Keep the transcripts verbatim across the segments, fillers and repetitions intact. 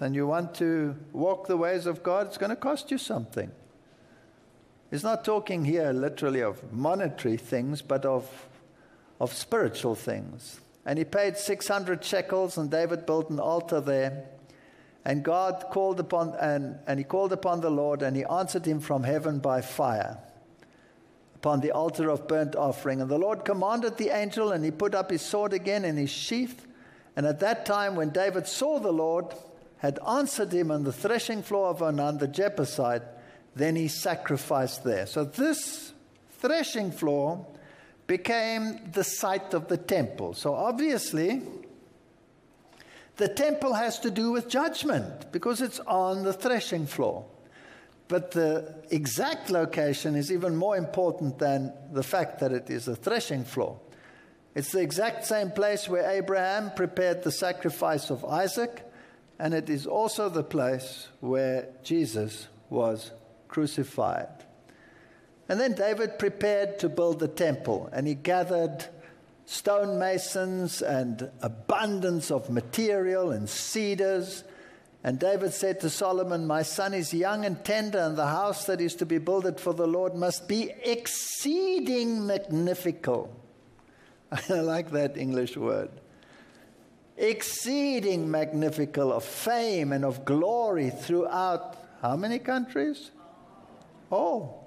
and you want to walk the ways of God, it's going to cost you something. He's not talking here literally of monetary things, but of, of spiritual things. And he paid six hundred shekels, and David built an altar there. And God called upon, and, and he called upon the Lord, and he answered him from heaven by fire upon the altar of burnt offering. And the Lord commanded the angel, and he put up his sword again in his sheath. And at that time, when David saw the Lord had answered him on the threshing floor of Ornan the Jebusite, then he sacrificed there. So this threshing floor became the site of the temple. So obviously, the temple has to do with judgment because it's on the threshing floor. But the exact location is even more important than the fact that it is a threshing floor. It's the exact same place where Abraham prepared the sacrifice of Isaac, and it is also the place where Jesus was crucified. And then David prepared to build the temple, and he gathered stonemasons and abundance of material and cedars. And David said to Solomon, "My son is young and tender, and the house that is to be builded for the Lord must be exceeding magnifical." I like that English word. Exceeding magnifical, of fame and of glory throughout how many countries? All.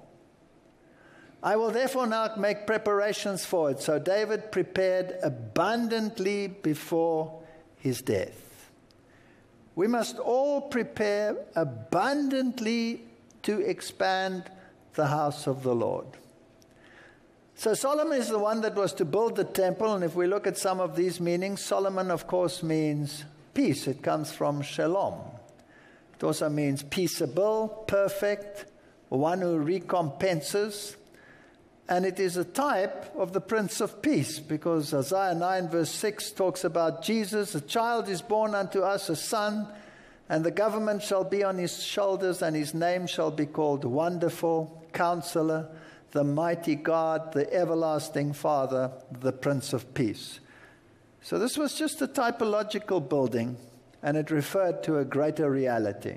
I will therefore now make preparations for it. So David prepared abundantly before his death. We must all prepare abundantly to expand the house of the Lord. So Solomon is the one that was to build the temple, and if we look at some of these meanings, Solomon, of course, means peace. It comes from shalom. It also means peaceable, perfect, one who recompenses. And it is a type of the Prince of Peace, because Isaiah nine verse six talks about Jesus. "A child is born unto us, a son, and the government shall be on his shoulders, and his name shall be called Wonderful, Counselor, the Mighty God, the Everlasting Father, the Prince of Peace." So this was just a typological building, and it referred to a greater reality.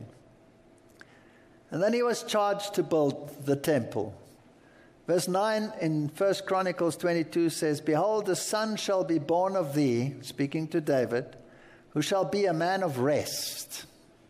And then he was charged to build the temple. Verse nine in First Chronicles twenty-two says, "Behold, a son shall be born of thee," speaking to David, "who shall be a man of rest."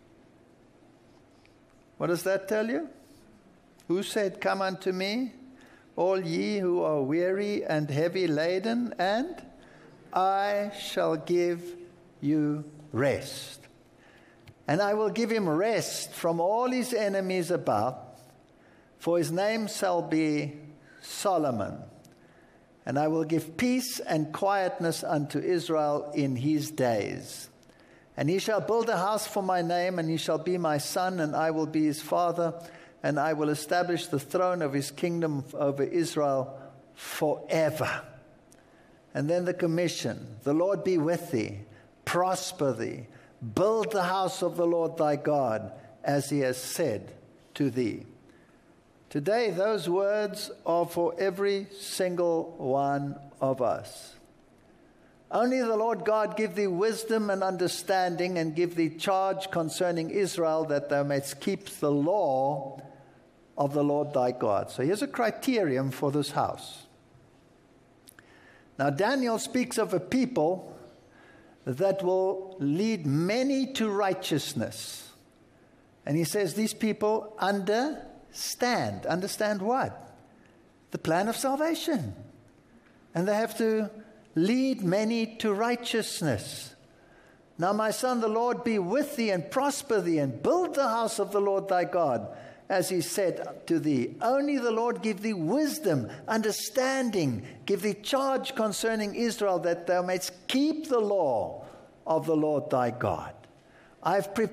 What does that tell you? Who said, "Come unto me, all ye who are weary and heavy laden, and I shall give you rest." And I will give him rest from all his enemies about, for his name shall be Solomon. And I will give peace and quietness unto Israel in his days. And he shall build a house for my name, and he shall be my son, and I will be his father, and I will establish the throne of his kingdom over Israel forever. And then the commission, "The Lord be with thee, prosper thee, build the house of the Lord thy God, as he has said to thee." Today, those words are for every single one of us. "Only the Lord God give thee wisdom and understanding, and give thee charge concerning Israel, that thou mayst keep the law of the Lord thy God." So here's a criterion for this house. Now Daniel speaks of a people that will lead many to righteousness. And he says these people understand. Understand what? The plan of salvation. And they have to lead many to righteousness. "Now, my son, the Lord be with thee and prosper thee, and build the house of the Lord thy God, as he said to thee. Only the Lord give thee wisdom, understanding, give thee charge concerning Israel, that thou mayst keep the law of the Lord thy God. I've prepared